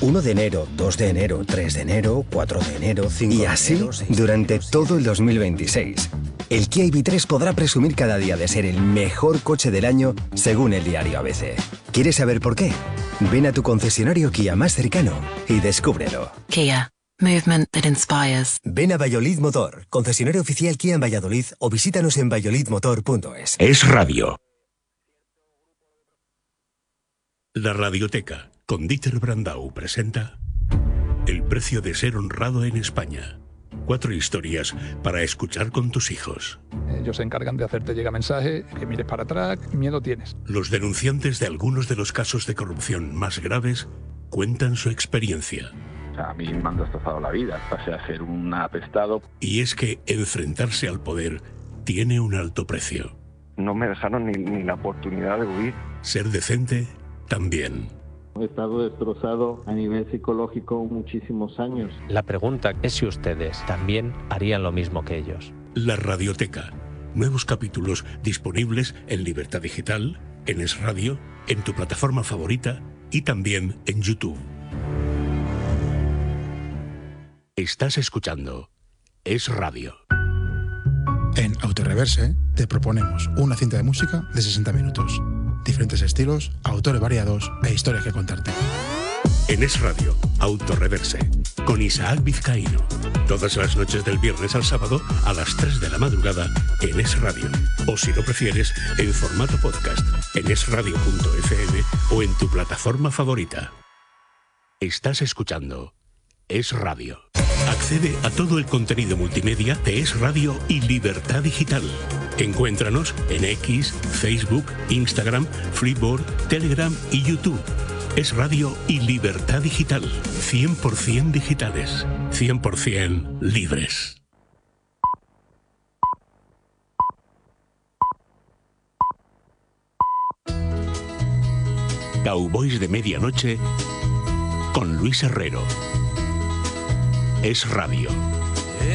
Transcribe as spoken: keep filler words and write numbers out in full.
uno de enero, dos de enero, tres de enero, cuatro de enero, cinco de enero... Y así, durante todo el dos mil veintiséis. El Kia E V tres podrá presumir cada día de ser el mejor coche del año, según el diario A B C. ¿Quieres saber por qué? Ven a tu concesionario Kia más cercano y descúbrelo. Kia. Movement that inspires. Ven a Valladolid Motor, concesionario oficial Kia en Valladolid, o visítanos en valladolid motor punto es. Es Radio. La Radioteca, con Dieter Brandau, presenta El precio de ser honrado en España. Cuatro historias para escuchar con tus hijos. Ellos se encargan de hacerte llegar mensaje, que mires para atrás, miedo tienes. Los denunciantes de algunos de los casos de corrupción más graves cuentan su experiencia. A mí me han destrozado la vida, pasé a ser un apestado. Y es que enfrentarse al poder tiene un alto precio. No me dejaron ni, ni la oportunidad de huir. Ser decente también. He estado destrozado a nivel psicológico muchísimos años. La pregunta es si ustedes también harían lo mismo que ellos. La Radioteca. Nuevos capítulos disponibles en Libertad Digital, en Es Radio, en tu plataforma favorita y también en YouTube. Estás escuchando Es Radio. En Autoreverse te proponemos una cinta de música de sesenta minutos. Diferentes estilos, autores variados e historias que contarte. En Es Radio, Autoreverse, con Isaac Vizcaíno. Todas las noches del viernes al sábado a las tres de la madrugada en Es Radio. O si lo prefieres, en formato podcast, en es radio punto efe eme o en tu plataforma favorita. Estás escuchando Es Radio. Accede a todo el contenido multimedia de Es Radio y Libertad Digital. Encuéntranos en X, Facebook, Instagram, Flipboard, Telegram y YouTube. Es Radio y Libertad Digital. cien por ciento digitales. cien por ciento libres. Cowboys de Medianoche con Luis Herrero. Es Radio.